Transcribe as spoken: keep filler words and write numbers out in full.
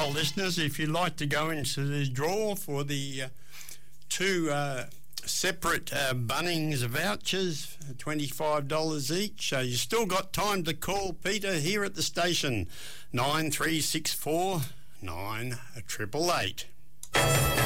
well, listeners, if you'd like to go into the draw for the uh, two uh, separate uh, Bunnings vouchers, twenty-five dollars each, uh, you've still got time to call Peter here at the station, nine three six four nine eight eight eight.